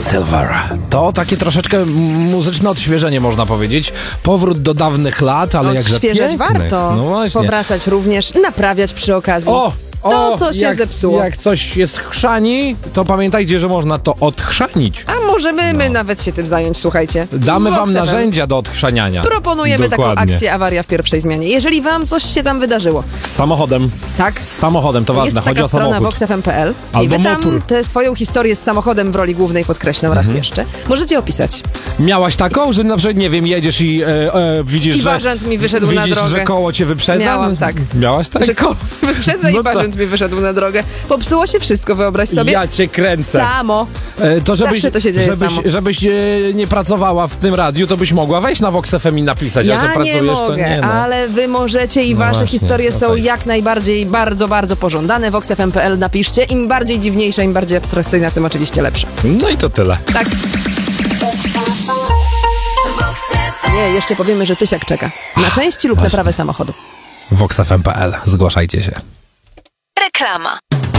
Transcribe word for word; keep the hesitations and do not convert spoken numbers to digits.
Silver. To takie troszeczkę muzyczne odświeżenie, można powiedzieć. Powrót do dawnych lat, ale jakże Odświeżać pięknych. warto. No właśnie. Powracać również, naprawiać przy okazji. O! To, o, co się jak, zepsuło. Jak coś jest chrzani, to pamiętajcie, że można to odchrzanić. A możemy my No. nawet się tym zająć, słuchajcie. Damy wam Vox F M. narzędzia do odchrzaniania. Proponujemy Dokładnie. taką akcję awaria w pierwszej zmianie. Jeżeli wam coś się tam wydarzyło, Z samochodem. tak? Z samochodem, to Jest ważne. taka Chodzi o strona samochód. vox f m kropka p l i Albo wy tam motor. tę swoją historię z samochodem w roli głównej, podkreślam raz jeszcze, możecie opisać. Miałaś taką, że na przykład, nie wiem, jedziesz i e, e, widzisz, I że... bażant mi wyszedł na widzisz, drogę. że koło cię wyprzedza? Miałam, tak. Miałaś tak? Że koło wyprzedza No i bażant mi wyszedł na drogę. Popsuło się wszystko, wyobraź sobie. Ja cię kręcę. Samo. E, to żebyś, Zawsze to się dzieje żebyś, samo. żebyś e, nie pracowała w tym radiu, to byś mogła wejść na Vox F M i napisać, a że Ja pracujesz, nie mogę, to nie no. ale wy możecie i No wasze właśnie, historie no są tak. jak najbardziej bardzo, bardzo pożądane. vox f m kropka p l napiszcie. Im bardziej dziwniejsza, im bardziej abstrakcyjna, tym oczywiście lepsze. No i to tyle. Tak. Nie, jeszcze powiemy, że Tysiak czeka. Na części lub naprawę samochodu. vox f m kropka p l. Zgłaszajcie się. Reklama.